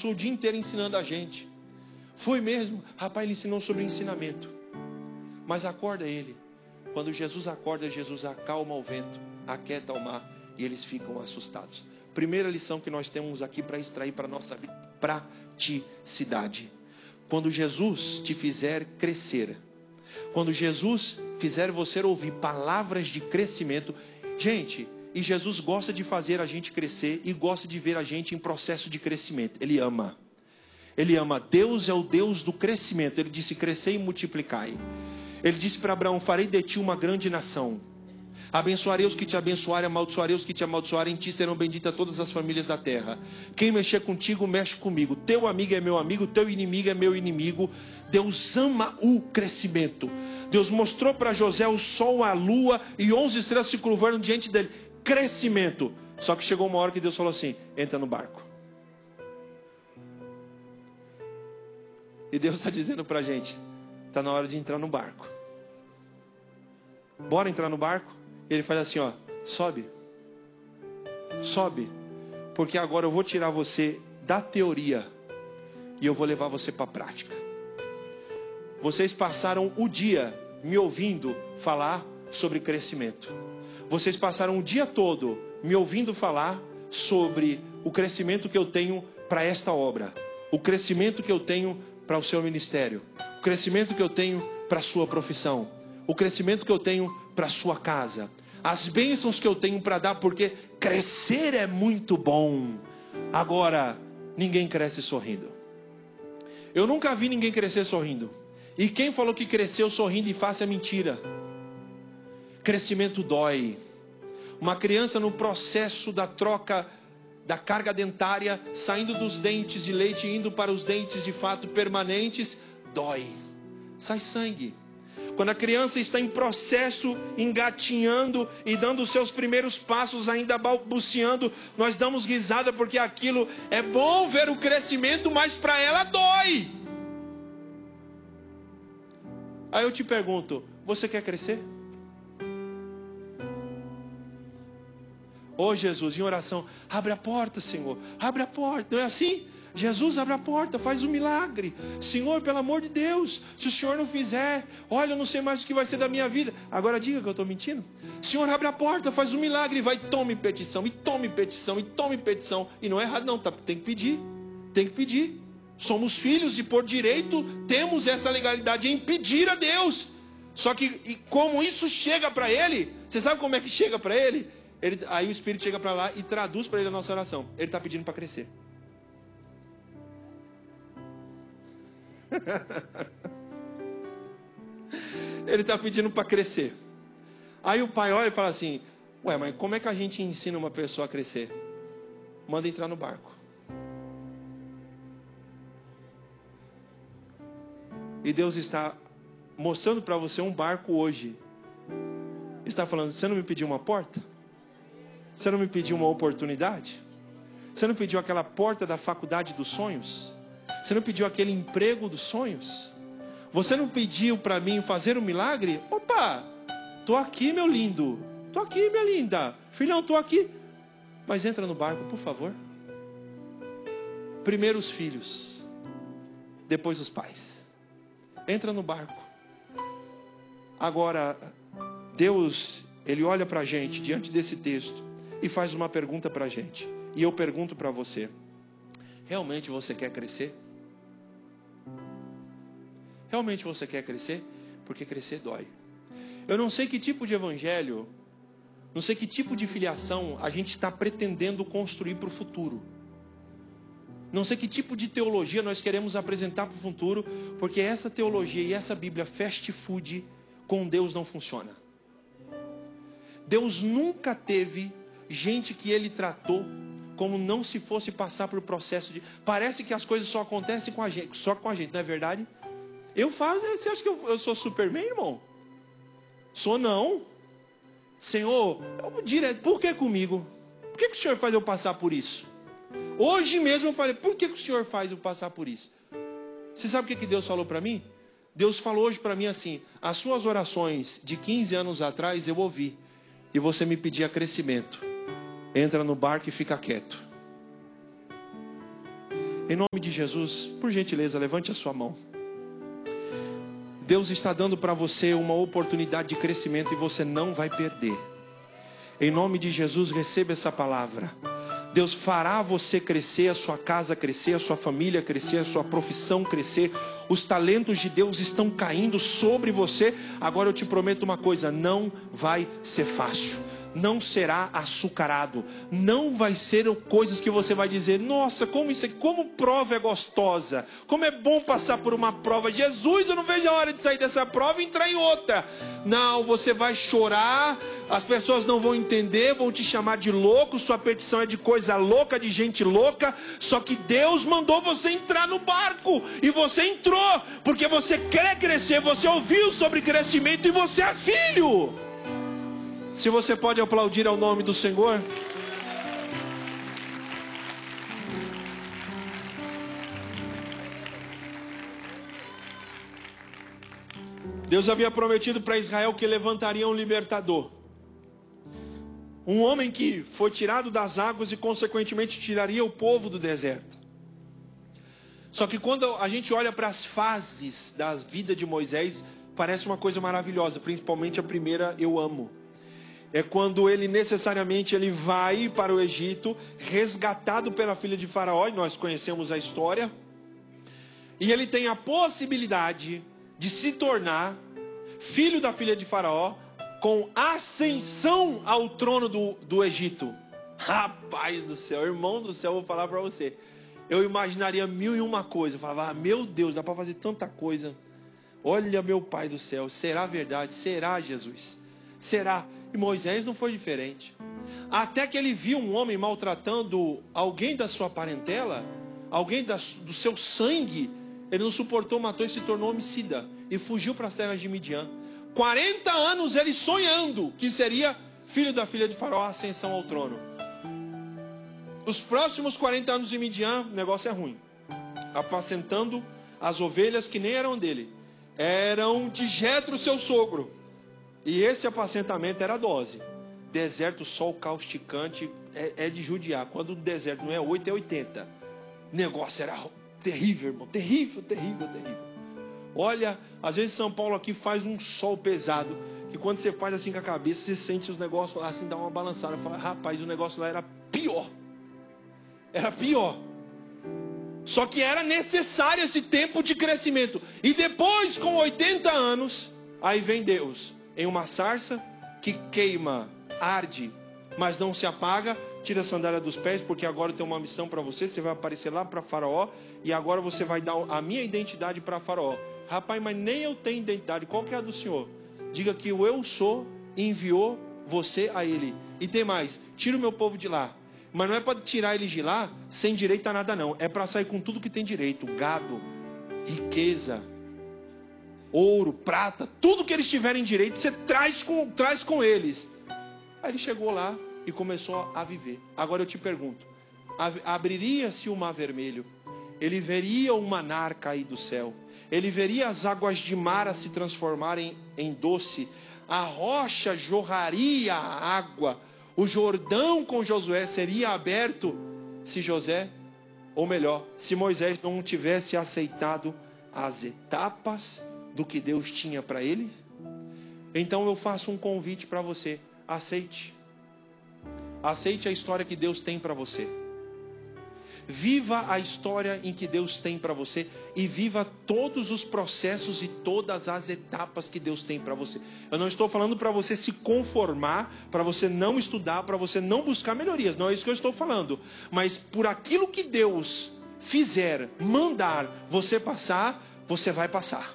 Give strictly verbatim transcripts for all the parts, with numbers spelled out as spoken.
passou o dia inteiro ensinando a gente. Foi mesmo? Rapaz, ele ensinou sobre ensinamento. Mas acorda ele. Quando Jesus acorda, Jesus acalma o vento, aquieta o mar e eles ficam assustados. Primeira lição que nós temos aqui para extrair para a nossa vida: praticidade. Quando Jesus te fizer crescer, quando Jesus fizer você ouvir palavras de crescimento, gente, e Jesus gosta de fazer a gente crescer e gosta de ver a gente em processo de crescimento. Ele ama. Ele ama. Deus é o Deus do crescimento. Ele disse: crescei e multiplicai. Ele disse para Abraão: farei de ti uma grande nação. Abençoarei os que te abençoarem, amaldiçoarei os que te amaldiçoarem, em ti serão benditas todas as famílias da terra. Quem mexer contigo, mexe comigo. Teu amigo é meu amigo, teu inimigo é meu inimigo. Deus ama o crescimento. Deus mostrou para José o sol, a lua e onze estrelas se curvaram diante dele. Crescimento. Só que chegou uma hora que Deus falou assim: entra no barco. E Deus está dizendo para a gente: está na hora de entrar no barco. Bora entrar no barco? Ele faz assim, ó: sobe. Sobe. Porque agora eu vou tirar você da teoria e eu vou levar você para a prática. Vocês passaram o dia me ouvindo falar sobre crescimento. Vocês passaram o dia todo me ouvindo falar sobre o crescimento que eu tenho para esta obra. O crescimento que eu tenho para o seu ministério. O crescimento que eu tenho para a sua profissão. O crescimento que eu tenho para a sua casa. As bênçãos que eu tenho para dar, porque crescer é muito bom. Agora, ninguém cresce sorrindo. Eu nunca vi ninguém crescer sorrindo. E quem falou que cresceu sorrindo e fácil é mentira. Crescimento dói. Uma criança no processo da troca da carga dentária, saindo dos dentes de leite e indo para os dentes de fato permanentes, dói. Sai sangue. Quando a criança está em processo, engatinhando e dando os seus primeiros passos, ainda balbuciando, nós damos risada porque aquilo é bom ver o crescimento, mas para ela dói. Aí eu te pergunto: você quer crescer? Ô Jesus, em oração: abre a porta, Senhor, abre a porta. Não é assim? Jesus, abre a porta, faz um milagre. Senhor, pelo amor de Deus, se o Senhor não fizer, olha, eu não sei mais o que vai ser da minha vida. Agora diga que eu estou mentindo. Senhor, abre a porta, faz um milagre. E vai, tome petição, e tome petição, e tome petição. E não é errado não, tá? Tem que pedir. Tem que pedir. Somos filhos e por direito temos essa legalidade em pedir a Deus. Só que e como isso chega para Ele, você sabe como é que chega para Ele? Ele? Aí o Espírito chega para lá e traduz para Ele a nossa oração. Ele está pedindo para crescer. Ele está pedindo para crescer. Aí o pai olha e fala assim: ué, mas como é que a gente ensina uma pessoa a crescer? Manda entrar no barco. E Deus está mostrando para você um barco hoje. Está falando: você não me pediu uma porta? Você não me pediu uma oportunidade? Você não pediu aquela porta da faculdade dos sonhos? Você não pediu aquele emprego dos sonhos? Você não pediu para mim fazer um milagre? Opa, tô aqui, meu lindo. Tô aqui, minha linda. Filhão, tô aqui. Mas entra no barco, por favor. Primeiro os filhos, depois os pais. Entra no barco. Agora, Deus, Ele olha para a gente diante desse texto e faz uma pergunta para a gente. E eu pergunto para você: realmente você quer crescer? Realmente você quer crescer? Porque crescer dói. Eu não sei que tipo de evangelho, não sei que tipo de filiação a gente está pretendendo construir para o futuro. Não sei que tipo de teologia nós queremos apresentar para o futuro, porque essa teologia e essa Bíblia fast food com Deus não funciona. Deus nunca teve gente que Ele tratou como não se fosse passar por processo de... Parece que as coisas só acontecem com a gente, só com a gente, não é verdade? Eu faço, você acha que eu, eu sou Superman, irmão? Sou não. Senhor, eu, direto, por que comigo? Por que, que o Senhor faz eu passar por isso? Hoje mesmo eu falei: por que, que o Senhor faz eu passar por isso? Você sabe o que, que Deus falou para mim? Deus falou hoje para mim assim: as suas orações de quinze anos atrás eu ouvi, e você me pedia crescimento. Entra no barco e fica quieto. Em nome de Jesus, por gentileza, levante a sua mão. Deus está dando para você uma oportunidade de crescimento e você não vai perder. Em nome de Jesus, receba essa palavra. Deus fará você crescer, a sua casa crescer, a sua família crescer, a sua profissão crescer. Os talentos de Deus estão caindo sobre você. Agora eu te prometo uma coisa, não vai ser fácil. Não será açucarado. Não vai ser coisas que você vai dizer: nossa, como isso aqui, como prova é gostosa. Como é bom passar por uma prova. Jesus, eu não vejo a hora de sair dessa prova e entrar em outra. Não, você vai chorar. As pessoas não vão entender, vão te chamar de louco. Sua petição é de coisa louca, de gente louca. Só que Deus mandou você entrar no barco. E você entrou, porque você quer crescer. Você ouviu sobre crescimento e você é filho. Se você pode aplaudir ao nome do Senhor. Deus havia prometido para Israel que levantaria um libertador. Um homem que foi tirado das águas e consequentemente tiraria o povo do deserto. Só que quando a gente olha para as fases da vida de Moisés, parece uma coisa maravilhosa, principalmente a primeira, eu amo. É quando ele necessariamente ele vai para o Egito, resgatado pela filha de Faraó, e nós conhecemos a história. E ele tem a possibilidade de se tornar filho da filha de Faraó, com ascensão ao trono do, do Egito. Rapaz do céu, irmão do céu, eu vou falar para você. Eu imaginaria mil e uma coisas. Eu falava, ah, meu Deus, dá para fazer tanta coisa. Olha, meu Pai do céu, será verdade? Será, Jesus? Será? E Moisés não foi diferente. Até que ele viu um homem maltratando alguém da sua parentela, alguém da, do seu sangue. Ele não suportou, matou e se tornou homicida. E fugiu para as terras de Midian. quarenta anos ele sonhando que seria filho da filha de Faraó, ascensão ao trono. Os próximos quarenta anos em Midian, o negócio é ruim. Apacentando as ovelhas que nem eram dele. Eram de Jetro, seu sogro. E esse apacentamento era dose. Deserto, sol causticante, é, é de judiar. Quando o deserto não é oito, é oitenta. O negócio era terrível, irmão. Terrível, terrível, terrível. Olha, às vezes São Paulo aqui faz um sol pesado, que quando você faz assim com a cabeça, você sente os negócios lá assim, dá uma balançada. Fala, rapaz, o negócio lá era pior. Era pior. Só que era necessário esse tempo de crescimento. E depois, com oitenta anos, aí vem Deus em uma sarça que queima, arde, mas não se apaga. Tira a sandália dos pés, porque agora eu tenho uma missão para você. Você vai aparecer lá para Faraó, e agora você vai dar a minha identidade para Faraó. Rapaz, mas nem eu tenho identidade. Qual que é a do Senhor? Diga que o eu sou enviou você a ele. E tem mais, tira o meu povo de lá. Mas não é para tirar eles de lá sem direito a nada não. É para sair com tudo que tem direito. Gado, riqueza, ouro, prata, tudo que eles tiverem direito, você traz com, traz com eles. Aí ele chegou lá e começou a viver. Agora eu te pergunto, abriria-se o mar vermelho, ele veria o maná cair do céu, ele veria as águas de Mara se transformarem em doce, a rocha jorraria a água, o Jordão com Josué seria aberto, se José, ou melhor, se Moisés não tivesse aceitado as etapas do que Deus tinha para ele. Então eu faço um convite para você, aceite. Aceite a história que Deus tem para você. Viva a história em que Deus tem para você. E viva todos os processos e todas as etapas que Deus tem para você. Eu não estou falando para você se conformar, para você não estudar, para você não buscar melhorias. Não é isso que eu estou falando. Mas por aquilo que Deus fizer, mandar você passar, você vai passar.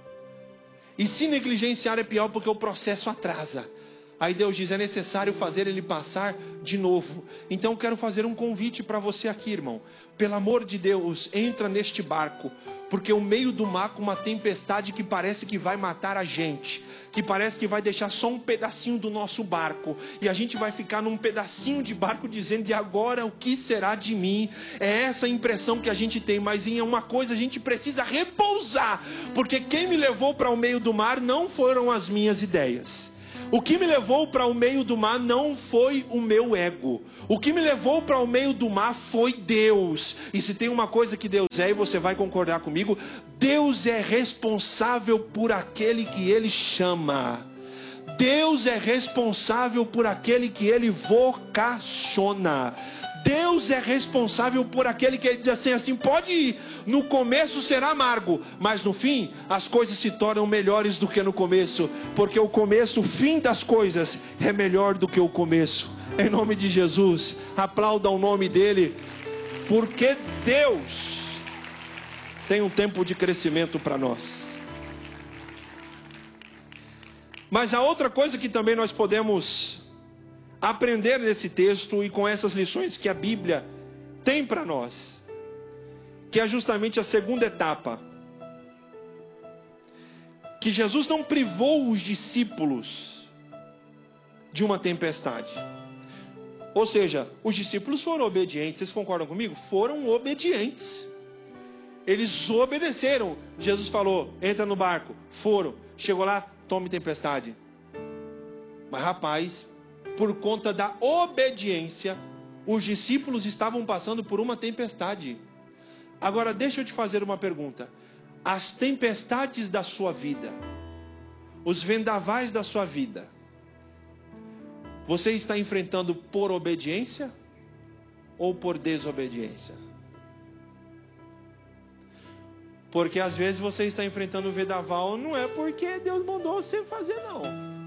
E se negligenciar é pior, porque o processo atrasa. Aí Deus diz, é necessário fazer ele passar de novo. Então eu quero fazer um convite para você aqui, irmão. Pelo amor de Deus, entra neste barco. Porque o meio do mar com uma tempestade que parece que vai matar a gente. Que parece que vai deixar só um pedacinho do nosso barco. E a gente vai ficar num pedacinho de barco dizendo, e agora o que será de mim? É essa a impressão que a gente tem. Mas em uma coisa a gente precisa repousar. Porque quem me levou para o meio do mar não foram as minhas ideias. O que me levou para o meio do mar não foi o meu ego. O que me levou para o meio do mar foi Deus. E se tem uma coisa que Deus é, e você vai concordar comigo, Deus é responsável por aquele que Ele chama. Deus é responsável por aquele que Ele vocaciona. Deus é responsável por aquele que Ele diz assim, assim, pode ir, no começo será amargo, mas no fim as coisas se tornam melhores do que no começo, porque o começo, o fim das coisas é melhor do que o começo. Em nome de Jesus, aplauda o nome dEle, porque Deus tem um tempo de crescimento para nós. Mas a outra coisa que também nós podemos aprender nesse texto e com essas lições que a Bíblia tem para nós, que é justamente a segunda etapa, que Jesus não privou os discípulos de uma tempestade. Ou seja, os discípulos foram obedientes. Vocês concordam comigo? Foram obedientes. Eles obedeceram. Jesus falou, entra no barco. Foram. Chegou lá, tome tempestade. Mas rapaz, por conta da obediência, os discípulos estavam passando por uma tempestade. Agora deixa eu te fazer uma pergunta. As tempestades da sua vida, os vendavais da sua vida, você está enfrentando por obediência ou por desobediência? Porque às vezes você está enfrentando o vendaval, não é porque Deus mandou você fazer, não.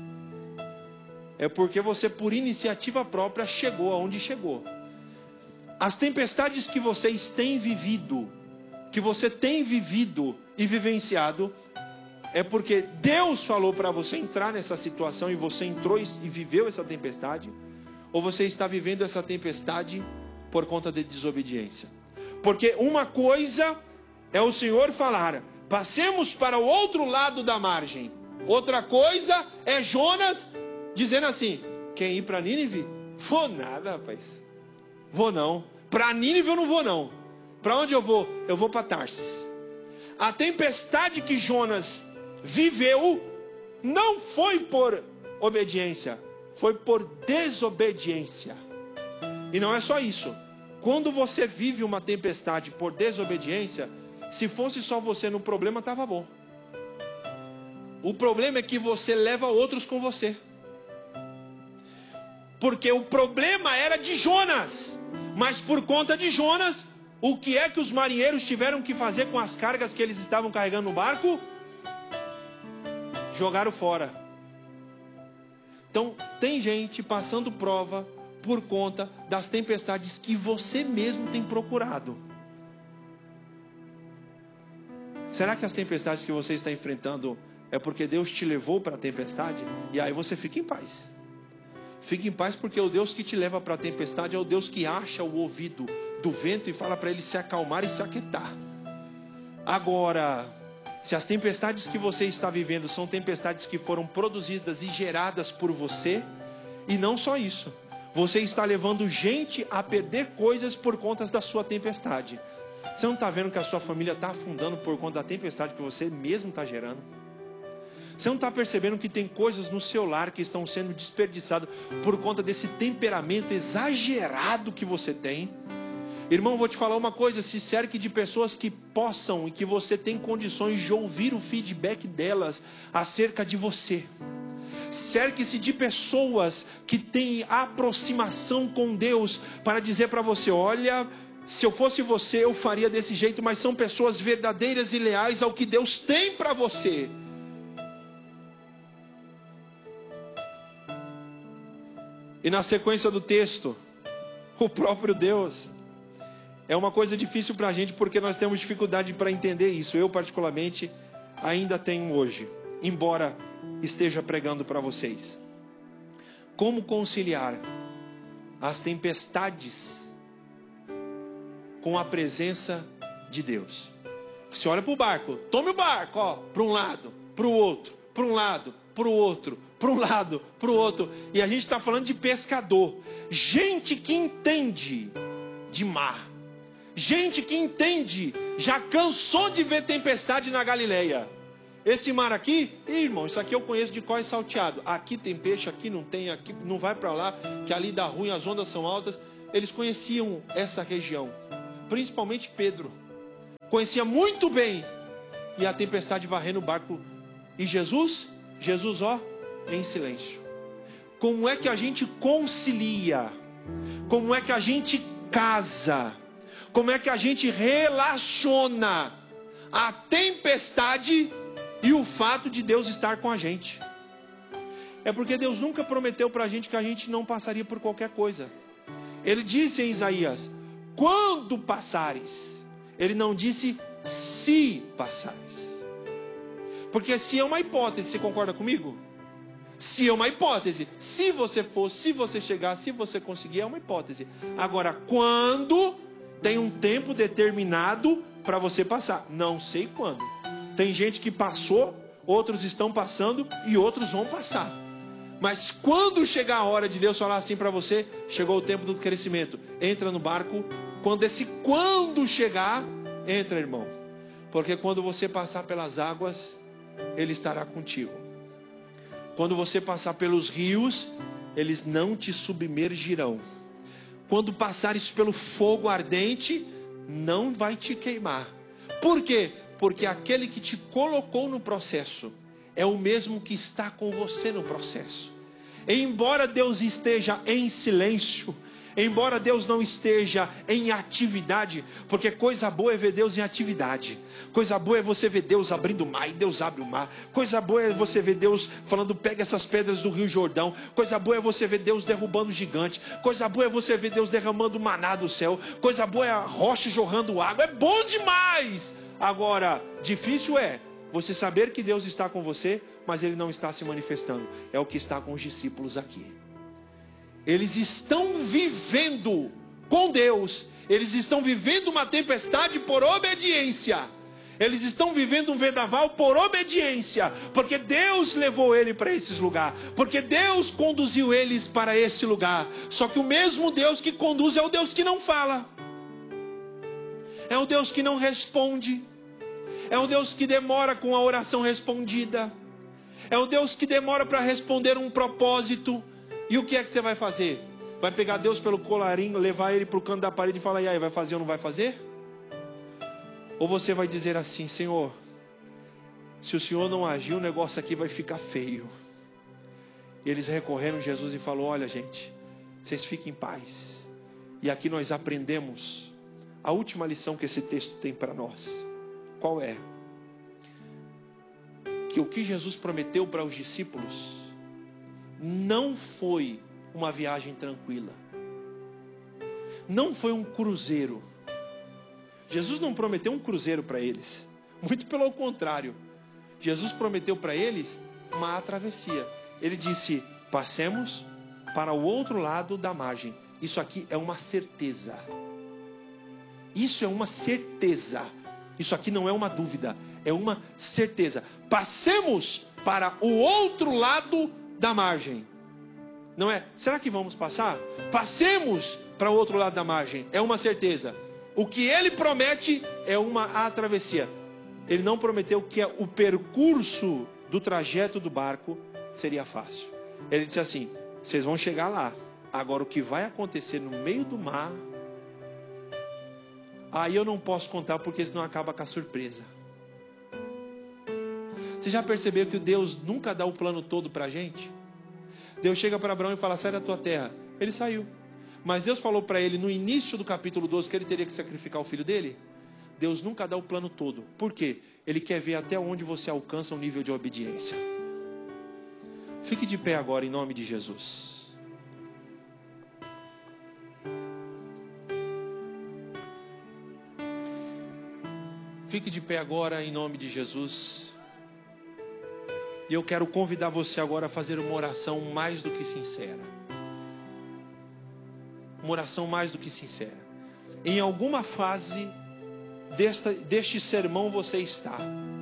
É porque você, por iniciativa própria, chegou aonde chegou. As tempestades que vocês têm vivido, que você tem vivido e vivenciado, é porque Deus falou para você entrar nessa situação e você entrou e viveu essa tempestade, ou você está vivendo essa tempestade por conta de desobediência. Porque uma coisa é o Senhor falar, passemos para o outro lado da margem. Outra coisa é Jonas dizendo assim, quem ir para Nínive? Vou nada, rapaz. Vou não. Para Nínive eu não vou não. Para onde eu vou? Eu vou para Tarsis. A tempestade que Jonas viveu não foi por obediência, foi por desobediência. E não é só isso. Quando você vive uma tempestade por desobediência, se fosse só você no problema, estava bom. O problema é que você leva outros com você. Porque o problema era de Jonas. Mas por conta de Jonas, o que é que os marinheiros tiveram que fazer com as cargas que eles estavam carregando no barco? Jogaram fora. Então, tem gente passando prova por conta das tempestades que você mesmo tem procurado. Será que as tempestades que você está enfrentando é porque Deus te levou para a tempestade? E aí você fica em paz. Fique em paz, porque o Deus que te leva para a tempestade é o Deus que acha o ouvido do vento e fala para ele se acalmar e se aquietar. Agora, se as tempestades que você está vivendo são tempestades que foram produzidas e geradas por você, e não só isso, você está levando gente a perder coisas por conta da sua tempestade. Você não está vendo que a sua família está afundando por conta da tempestade que você mesmo está gerando? Você não está percebendo que tem coisas no seu lar que estão sendo desperdiçadas por conta desse temperamento exagerado que você tem? Irmão, vou te falar uma coisa, se cerque de pessoas que possam e que você tem condições de ouvir o feedback delas acerca de você. Cerque-se de pessoas que têm aproximação com Deus para dizer para você, olha, se eu fosse você eu faria desse jeito, mas são pessoas verdadeiras e leais ao que Deus tem para você. E na sequência do texto, o próprio Deus. É uma coisa difícil para a gente, porque nós temos dificuldade para entender isso. Eu particularmente ainda tenho hoje, embora esteja pregando para vocês. Como conciliar as tempestades com a presença de Deus? Você olha para o barco, tome o barco, ó, para um lado, para o outro, para um lado, para o outro, para um lado, para o outro. E a gente está falando de pescador, gente que entende de mar, gente que entende, já cansou de ver tempestade na Galileia. Esse mar aqui, irmão, isso aqui eu conheço de cós salteado. Aqui tem peixe, aqui não tem, aqui não vai para lá, que ali dá ruim, as ondas são altas. Eles conheciam essa região, principalmente Pedro. Conhecia muito bem. E a tempestade varrendo o barco. E Jesus, Jesus ó, em silêncio. Como é que a gente concilia? Como é que a gente casa? Como é que a gente relaciona a tempestade e o fato de Deus estar com a gente? É porque Deus nunca prometeu para a gente que a gente não passaria por qualquer coisa. Ele disse em Isaías, quando passares. Ele não disse se passares. Porque se é uma hipótese, você concorda comigo? Se é uma hipótese, se você for, se você chegar, se você conseguir, é uma hipótese. Agora, quando, tem um tempo determinado para você passar. Não sei quando. Tem gente que passou, outros estão passando e outros vão passar. Mas quando chegar a hora de Deus falar assim para você, chegou o tempo do crescimento, entra no barco. Quando esse quando chegar, entra, irmão. Porque quando você passar pelas águas, Ele estará contigo. Quando você passar pelos rios, eles não te submergirão. Quando passares pelo fogo ardente, não vai te queimar. Por quê? Porque aquele que te colocou no processo é o mesmo que está com você no processo. Embora Deus esteja em silêncio, embora Deus não esteja em atividade, porque coisa boa é ver Deus em atividade. Coisa boa é você ver Deus abrindo o mar e Deus abre o mar. Coisa boa é você ver Deus falando, pega essas pedras do Rio Jordão. Coisa boa é você ver Deus derrubando gigante. Coisa boa é você ver Deus derramando maná do céu. Coisa boa é a rocha jorrando água. É bom demais. Agora, difícil é você saber que Deus está com você, mas Ele não está se manifestando. É o que está com os discípulos aqui. Eles estão vivendo com Deus. Eles estão vivendo uma tempestade por obediência. Eles estão vivendo um vendaval por obediência. Porque Deus levou ele para esses lugares. Porque Deus conduziu eles para esse lugar. Só que o mesmo Deus que conduz é o Deus que não fala. É o Deus que não responde. É o Deus que demora com a oração respondida. É o Deus que demora para responder um propósito. E o que é que você vai fazer? Vai pegar Deus pelo colarinho, levar ele para o canto da parede e falar, e aí, vai fazer ou não vai fazer? Ou você vai dizer assim, Senhor, se o Senhor não agir, o negócio aqui vai ficar feio. E eles recorreram a Jesus e falaram, olha gente, vocês fiquem em paz. E aqui nós aprendemos a última lição que esse texto tem para nós. Qual é? Que o que Jesus prometeu para os discípulos não foi uma viagem tranquila. Não foi um cruzeiro. Jesus não prometeu um cruzeiro para eles. Muito pelo contrário. Jesus prometeu para eles uma travessia. Ele disse, passemos para o outro lado da margem. Isso aqui é uma certeza. Isso é uma certeza. Isso aqui não é uma dúvida. É uma certeza. Passemos para o outro lado da margem. Não é, será que vamos passar? Passemos para o outro lado da margem. É uma certeza. O que ele promete é uma travessia. Ele não prometeu que o percurso do trajeto do barco seria fácil. Ele disse assim, vocês vão chegar lá. Agora o que vai acontecer no meio do mar, aí eu não posso contar, porque senão acaba com a surpresa. Você já percebeu que Deus nunca dá o plano todo para a gente? Deus chega para Abraão e fala, sai da tua terra. Ele saiu. Mas Deus falou para ele no início do capítulo doze que ele teria que sacrificar o filho dele. Deus nunca dá o plano todo. Por quê? Ele quer ver até onde você alcança um nível de obediência. Fique de pé agora em nome de Jesus. Fique de pé agora em nome de Jesus. E eu quero convidar você agora a fazer uma oração mais do que sincera. Uma oração mais do que sincera. Em alguma fase desta, deste sermão você está.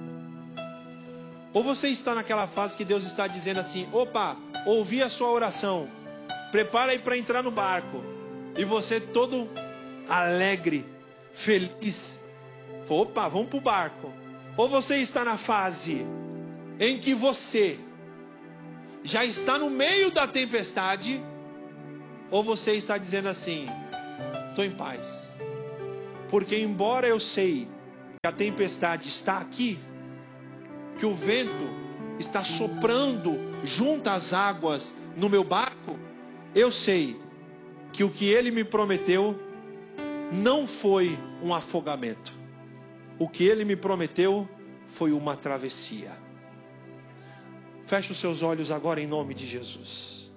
Ou você está naquela fase que Deus está dizendo assim, opa, ouvi a sua oração, prepara aí para entrar no barco. E você todo alegre, feliz, opa, vamos para o barco. Ou você está na fase em que você já está no meio da tempestade, ou você está dizendo assim: estou em paz, porque embora eu sei que a tempestade está aqui, que o vento está soprando junto às águas no meu barco, eu sei que o que Ele me prometeu não foi um afogamento. O que Ele me prometeu foi uma travessia. Feche os seus olhos agora em nome de Jesus.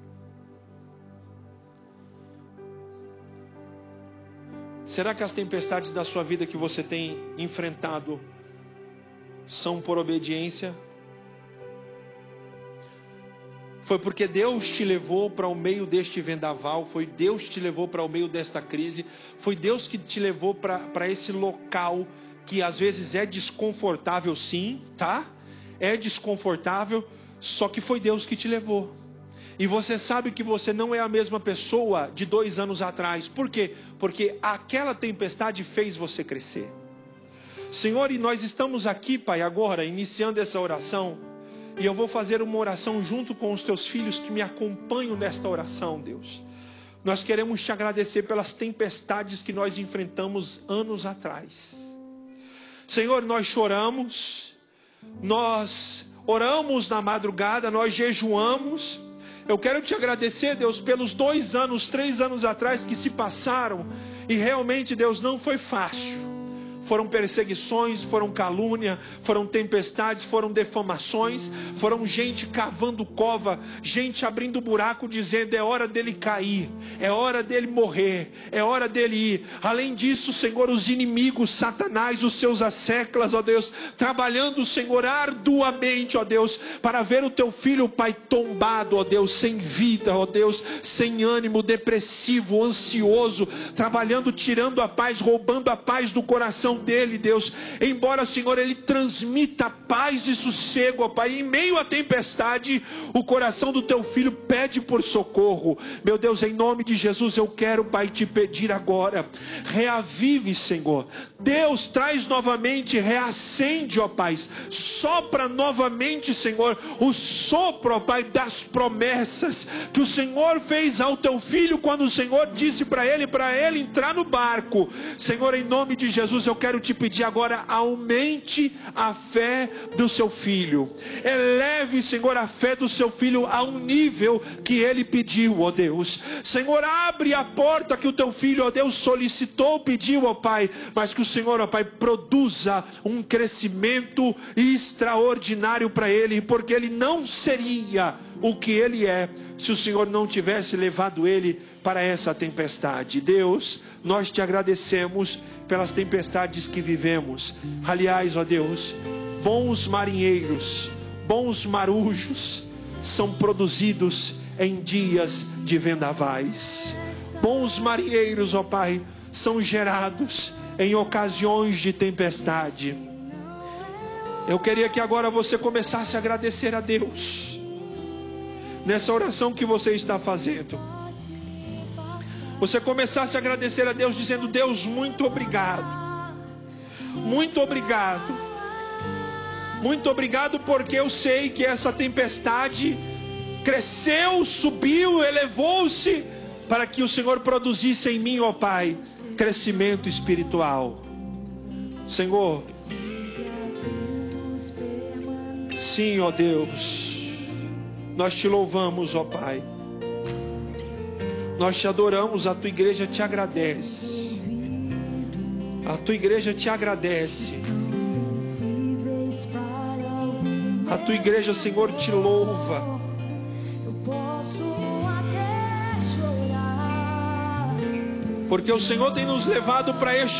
Será que as tempestades da sua vida que você tem enfrentado são por obediência? Foi porque Deus te levou para o meio deste vendaval, foi Deus que te levou para o meio desta crise, foi Deus que te levou para, para esse local que às vezes é desconfortável, sim, tá? É desconfortável, só que foi Deus que te levou. E você sabe que você não é a mesma pessoa de dois anos atrás. Por quê? Porque aquela tempestade fez você crescer. Senhor, e nós estamos aqui, Pai, agora, iniciando essa oração. E eu vou fazer uma oração junto com os teus filhos que me acompanham nesta oração, Deus. Nós queremos te agradecer pelas tempestades que nós enfrentamos anos atrás. Senhor, nós choramos, nós oramos na madrugada, nós jejuamos. Eu quero te agradecer, Deus, pelos dois anos, três anos atrás que se passaram. E realmente, Deus, não foi fácil. Foram perseguições, foram calúnia, foram tempestades, foram defamações, foram gente cavando cova, gente abrindo buraco dizendo: é hora dele cair, é hora dele morrer, é hora dele ir. Além disso, Senhor, os inimigos, Satanás, os seus asseclas, ó Deus, trabalhando, Senhor, arduamente, ó Deus, para ver o teu filho, Pai, tombado, ó Deus, sem vida, ó Deus, sem ânimo, depressivo, ansioso, trabalhando, tirando a paz, roubando a paz do coração dele, Deus. Embora, Senhor, ele transmita paz e sossego, ó Pai, em meio à tempestade, o coração do teu filho pede por socorro. Meu Deus, em nome de Jesus, eu quero, Pai, te pedir agora, reavive, Senhor. Deus, traz novamente, reacende, ó Pai, sopra novamente, Senhor, o sopro, ó Pai, das promessas que o Senhor fez ao teu filho quando o Senhor disse para ele, para ele entrar no barco. Senhor, em nome de Jesus, eu quero te pedir agora, aumente a fé do seu filho, eleve, Senhor, a fé do seu filho a um nível que ele pediu, ó Deus. Senhor, abre a porta que o teu filho, ó Deus, solicitou, pediu, ó Pai, mas que o Senhor, ó Pai, produza um crescimento extraordinário para ele, porque ele não seria o que ele é se o Senhor não tivesse levado ele para essa tempestade. Deus, nós te agradecemos pelas tempestades que vivemos. Aliás, ó Deus, bons marinheiros, bons marujos são produzidos em dias de vendavais. Bons marinheiros, ó Pai, são gerados em ocasiões de tempestade. Eu queria que agora você começasse a agradecer a Deus nessa oração que você está fazendo. Você começasse a agradecer a Deus dizendo: Deus, muito obrigado, muito obrigado, muito obrigado, porque eu sei que essa tempestade cresceu, subiu, elevou-se, para que o Senhor produzisse em mim, ó Pai, crescimento espiritual. Senhor, sim, ó Deus, nós te louvamos, ó Pai, nós te adoramos, a tua igreja te agradece, a tua igreja te agradece, a tua igreja, Senhor, te louva. Porque o Senhor tem nos levado para este